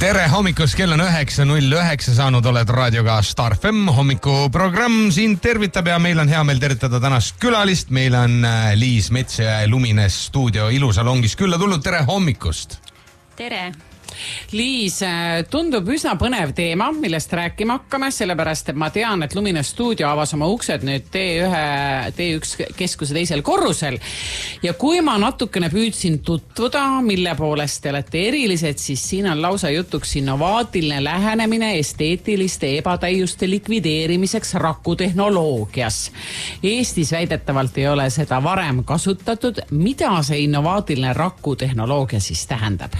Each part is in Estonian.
Tere hommikust, kell on 9.09 saanud, oled raadioga Star FM hommikuprogramm siin tervitab ja meil on hea meel tervitada tänast külalist. Meil on Liis Metsjõe Lumines stuudio ilusalongis külla tulnud. Tere hommikust! Tere! Liis, tundub üsna põnev teema, millest rääkima hakkame, sellepärast, et ma tean, et Lumine stuudio avas oma uksed nüüd T1 keskuse teisel korrusel. Ja kui ma natukene püüdsin tutvuda, mille poolest te olete erilised, siis siin on lausa jutuks innovaatiline lähenemine esteetiliste ebatäiuste likvideerimiseks rakutehnoloogias. Eestis väidetavalt ei ole seda varem kasutatud. Mida see innovaatiline rakutehnoloogia siis tähendab?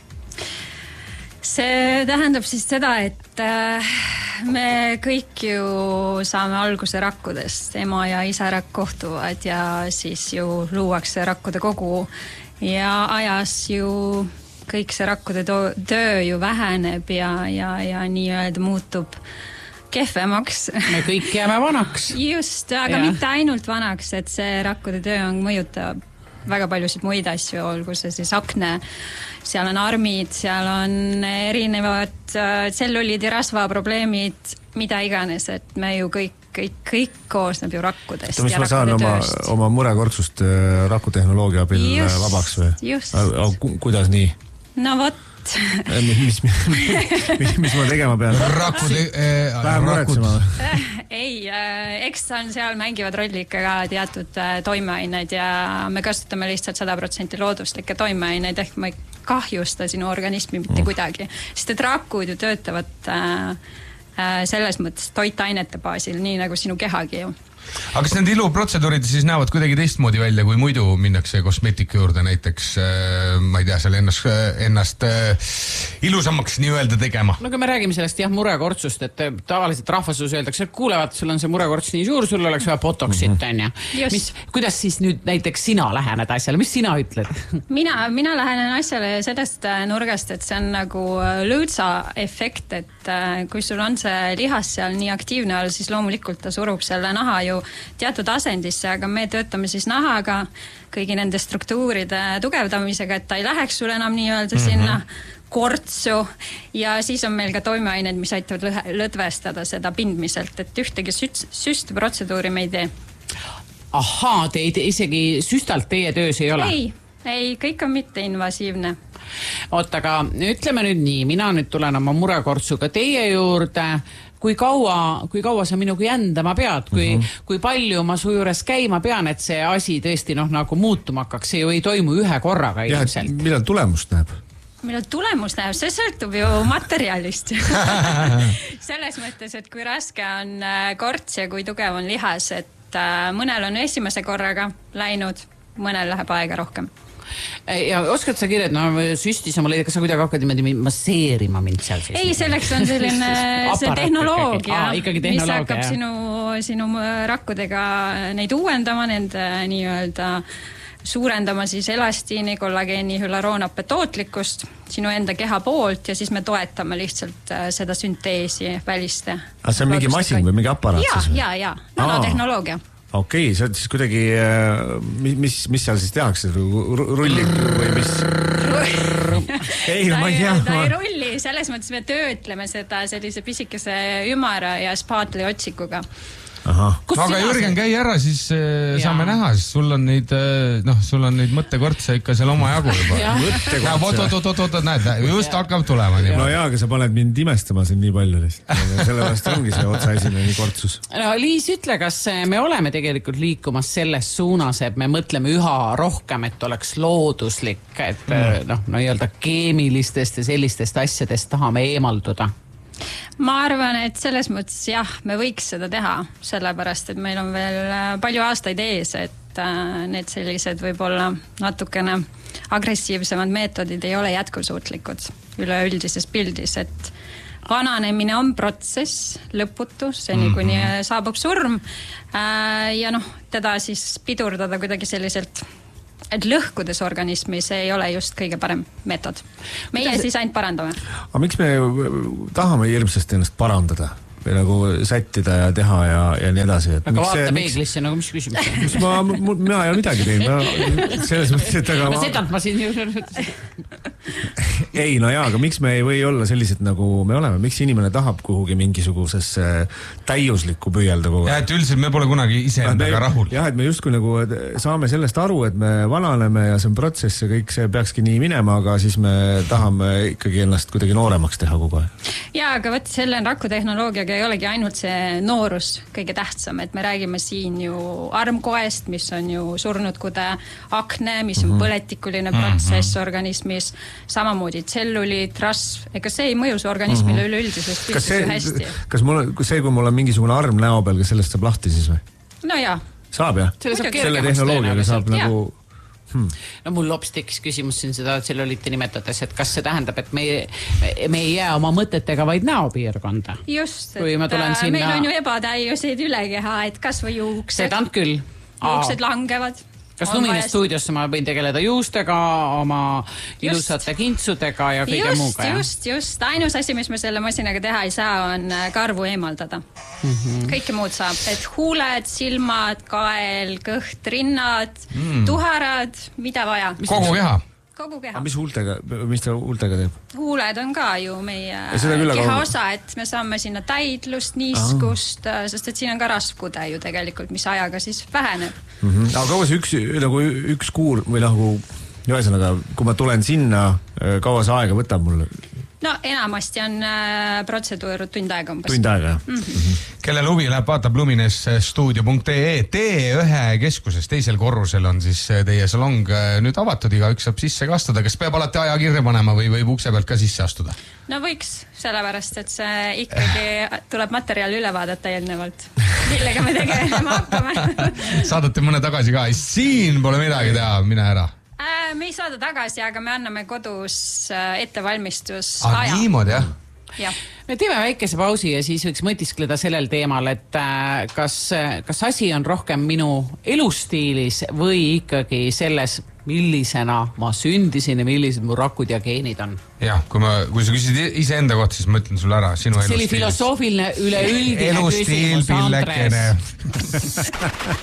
See tähendab siis seda, et me kõik ju saame alguse rakkudest. Ema ja isa rakk kohtuvad ja siis ju luuakse rakkude kogu ja ajas ju kõik see rakkude töö ju väheneb ja nii-öelda muutub kehvemaks. Me kõik jääme vanaks. Just, aga mitte ainult vanaks, et see rakkude töö on mõjutab väga paljusid muid asju, olgu see siis akne, seal on armid, seal on erinevad tsellulid ja rasvaprobleemid, mida iganes, et me ju kõik koosneb ju rakkudest. Mis ma saan oma murekortsust rakutehnoloogia abil vabaks või? Just. Kuidas nii? No vot. Mis ma tegema pean? Vähem muretsema. Ei, eks on seal mängivad rolli ikka ka teatud toimeained ja me kasutame lihtsalt 100% looduslikke toimeaineid, ehk ma ei kahjusta sinu organismi mitte kuidagi. Sest et rakud ju töötavad selles mõttes toitainete baasil, nii nagu sinu kehagi ju. Aga kas need iluprotseduurid siis näevad kuidagi teistmoodi välja, kui muidu minnakse kosmeetika juurde näiteks, ma ei tea, seal ennast ilusamaks nii öelda tegema? No kui me räägime sellest murekortsust, et tavaliselt rahvasus öeldakse, et kuulevad, sul on see murekorts nii suur, sul oleks vaja botoxit, kuidas siis nüüd näiteks sina lähened asjale, mis sina ütled? Mina lähenen asjale sellest nurgast, et see on nagu lõõtsa efekt, et kui sul on see lihas seal nii aktiivne all, siis loomulikult ta surub selle naha ju teatud asendisse, aga me töötame siis nahaga kõigi nende struktuuride tugevdamisega, et ta ei läheks sul enam nii-öelda sinna kortsu ja siis on meil ka toimeained, mis aitavad lõdvestada seda pindmiselt, et ühtegi süstprotseduuri me ei tee. Ahaa, isegi süstalt teie töös ei ole? Ei, kõik on mitte invasiivne. Oot, aga ütleme nüüd nii, mina nüüd tulen oma murekortsuga teie juurde. Kui kaua sa minuga jändama pead, kui palju ma su juures käima pean, et see asi tõesti nagu muutuma hakkaks, see ju ei toimu ühe korraga ilmselt. Millal tulemust näeb? Millal tulemust näeb? See sõltub ju materjalist. Selles mõttes, et kui raske on korts ja kui tugev on lihas, et mõnel on esimese korraga läinud, mõnel läheb aega rohkem. Ja oskad sa kirjad, süstis oma leida, kas sa kuidagi hakkad masseerima mind seal siis? Ei, selleks on selline see tehnoloogia, mis hakkab sinu rakkudega neid uuendama, nende nii-öelda suurendama siis elastiini, kollageeni, hülaroonappe tootlikkust sinu enda keha poolt ja siis me toetame lihtsalt seda sünteesi väliste. Aga see on mingi masin või mingi aparaat? Ja, nanotehnoloogia. Okei, see on siis kuidagi, mis seal siis tehakse? Rullib või mis? Ei, ma ei tea. Ta ei rulli, selles mõttes me töötleme seda sellise pisikese ümara ja spaatli otsikuga. Aga Jürgen, käi ära, siis saame näha, siis sul on neid mõttekortse ikka seal oma jagu juba. Näed, just hakkab tulema. No jaa, aga sa paned mind imestama siin nii palju lihtsalt. Sellepärast ongi see otsaesine nii kortsus. No Liis, ütle, kas me oleme tegelikult liikumas selles suunas, et me mõtleme üha rohkem, et oleks looduslik, et nii-öelda keemilistest ja sellistest asjadest tahame eemalduda? Ma arvan, et selles mõttes me võiks seda teha, sellepärast, et meil on veel palju aastaid ees, et need sellised võib-olla natukene agressiivsemad meetodid ei ole jätkusuutlikud üleüldises pildis, et vananemine on protsess, lõputu, seni kuni saabub surm ja teda siis pidurdada kuidagi selliselt, et lõhkudes organismi, see ei ole just kõige parem meetod. Meie siis ainult parandame. Aga miks me tahame hirmsasti ennast parandada? Või nagu sättida ja teha ja nii edasi? Aga vaata peeglisse, nagu mis küsimus? Mina ei ole midagi teinud. Selles mõttes, et sedalt ma siin ju... Ei, no jaa, aga miks me ei või olla sellised nagu me oleme? Miks inimene tahab kuhugi mingisugusesse täiuslikku püüelda kogu? Ja, et üldiselt me pole kunagi iseendaga rahul. Jah, et me justkui nagu saame sellest aru, et me vananeme ja see on protsess ja kõik see peakski nii minema, aga siis me tahame ikkagi ennast kuidagi nooremaks teha kogu aeg. Jaa, aga võt selle rakutehnoloogiaga ei olegi ainult see noorus kõige tähtsam, et me räägime siin ju armkoest, mis on ju surnud kude, akne, mis on põletikuline protsess organismis, samamoodi tselluliit, rasv, ega see ei mõju su organismile üleüldisest püstis ju hästi. Kas kui mul on mingisugune arm näo peal, kas sellest saab lahti siis või? No jaa. Saab jah? Selle tehnoloogiaga saab nagu... No mul lops tekkis küsimus siin seda tselluliiti nimetades, et kas see tähendab, et me ei jää oma mõtetega vaid näopiirkonda? Just, et meil on ju ebatäiuseid ülekeha, et kas või juuksed. Seda on küll. Juuksed langevad. Kas Lumine stuudiosse ma võin tegeleda juustega, oma ilusate kintsudega ja kõige muuga? Just. Ainus asi, mis me selle masinaga teha ei saa, on karvu eemaldada. Kõike muud saab. Et huuled, silmad, kael, kõht, rinnad, tuharad, mida vaja. Kogu keha? Kogu keha. Mis ta huultega teeb? Huuled on ka ju meie keha osa, et me saame sinna täidlust, niiskust, sest et siin on ka rasvkude ju tegelikult, mis ajaga siis väheneb. Aga kaua see üks kuur või nagu, ühesõnaga, kui ma tulen sinna, kaua see aega võtab mul? No enamasti on protseduur tund aega umbes. Tund aega, jah. Kellel huvi läheb, vaatab luminesstuudio.ee. T1 keskuses teisel korrusel on siis teie salong nüüd avatud, igaüks saab sisse ka astuda. Kas peab alati ajakirja panema või võib ukse pealt ka sisse astuda? No võiks, sellepärast, et see ikkagi tuleb materjali üle vaadata eelnevalt. Millega me tegelema hakkame. Saadate mõne tagasi ka. Siin pole midagi teha, mine ära. Me ei saada tagasi, aga me anname kodus ettevalmistus aja. Niimoodi, jah? Jah. Me teeme väikese pausi ja siis võiks mõtiskleda sellel teemal, et kas asi on rohkem minu elustiilis või ikkagi selles, millisena ma sündisin ja millised mu rakud ja geenid on. Jah, kui sa küsid iseenda kohta, siis ma ütlen sulle ära sinu elustiilis. See oli filosoofiline üleüldine elustiil, küsimus, pillekene.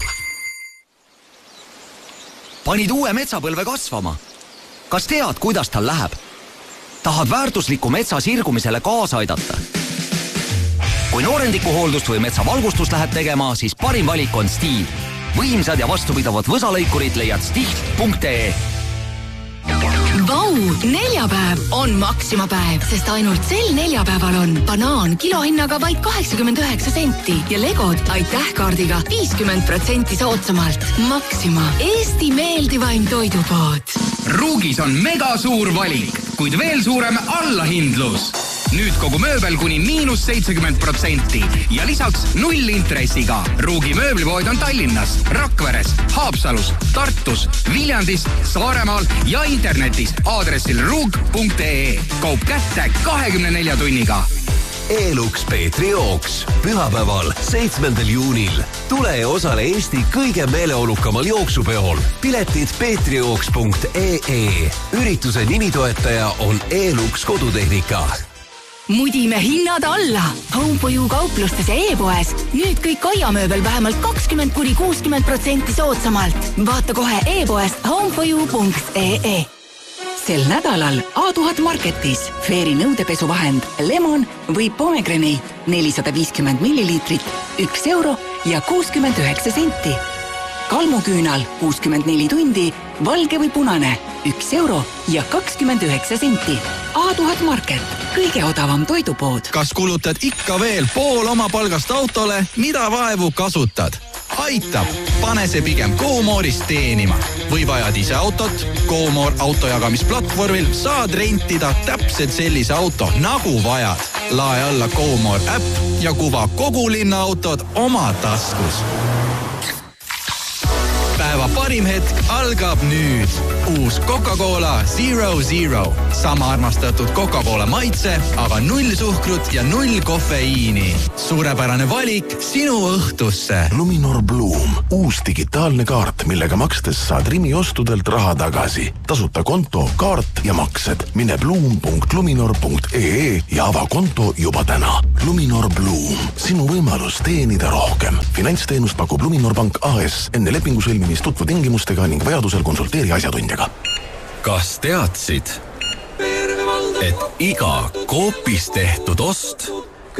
Panid uue metsapõlve kasvama. Kas tead, kuidas tal läheb? Tahad väärtusliku metsa sirgumisele kaasa aidata? Kui noorendikuhooldust või metsavalgustust läheb tegema, siis parim valik on Stihl. Võimsad ja vastupidavad võsalõikurid leiad stihl.ee. Vau, neljapäev on Maxima päev, sest ainult sel neljapäeval on banaan kilohinnaga vaid 89 senti ja legod aitähkaardiga 50% soodsamalt. Maxima, Eesti meeldivaim toidupood. Ruugis on mega suur valik, kuid veel suurem allahindlus. Nüüd kogu mööbel kuni -70% ja lisaks 0 intressiga. Ruugi mööblipood on Tallinnas, Rakveres, Haapsalus, Tartus, Viljandis, Saaremaal ja internetis aadressil ruug.ee. Kaup kätte 24 tunniga. Elux Peetri jooks. Pühapäeval 7. juunil. Tule ja osale Eesti kõige meeleolukamal jooksupeol. Piletid peetrijooks.ee. Ürituse nimitoetaja on Elux kodutehnika. Mudime hinnad alla. Homepoju kauplustes ja e-poes. Nüüd kõik aiamööbel vähemalt 20–60% soodsamalt. Vaata kohe e-poest homepoju.ee. Sel nädalal A1000 Marketis Fairy nõudepesuvahend Lemon või Pomegranate 450 milliliitrit, 1 euro ja 69 senti. Kalmuküünal 64 tundi, valge või punane, 1 euro ja 29 senti. A1000 Market, kõige odavam toidupood. Kas kulutad ikka veel pool oma palgast autole, mida vaevu kasutad? Aitab, pane see pigem GoMoorist teenima. Või vajad ise autot? GoMoor autojagamisplatvormil saad rentida täpselt sellise auto, nagu vajad. Lae alla GoMoor äpp ja kuva kogu linna autod oma taskus. Päeva parim hetk algab nüüd. Uus Coca-Cola Zero Zero. Sama armastatud Coca-Cola maitse, aga 0 suhkrut ja 0 kofeiini. Suurepärane valik sinu õhtusse. Luminor Bloom. Uus digitaalne kaart, millega makstes saad Rimi ostudelt raha tagasi. Tasuta konto, kaart ja maksed. Mine bloom.luminor.ee ja ava konto juba täna. Luminor Bloom. Sinu võimalus teenida rohkem. Finantsteenust pakub Luminor Bank AS. Enne lepingu sõlmimist tutvu tingimustega ning vajadusel konsulteeri asjatundjaga. Kas teadsid? et iga Coopis tehtud ost